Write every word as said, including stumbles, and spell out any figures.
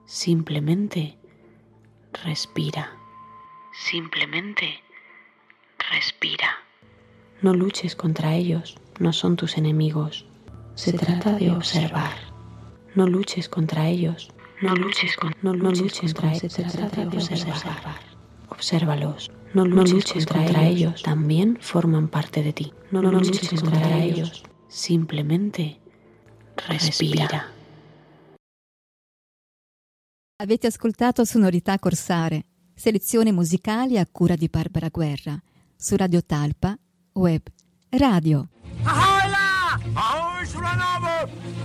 Simplemente respira. Simplemente respira. No luches contra ellos, no son tus enemigos. Se trata de observar. No luches contra ellos, no luches, con, no luches contra ellos. Se trata de observar. Obsérvalos. No luches contra ellos, también forman parte de ti. No luches contra ellos, simplemente respira. Avete ascoltato Sonorità Corsare, selezioni musicali a cura di Barbara Guerra, su Radio Talpa, Web Radio. Ahoy là! Ahoy sulla nave!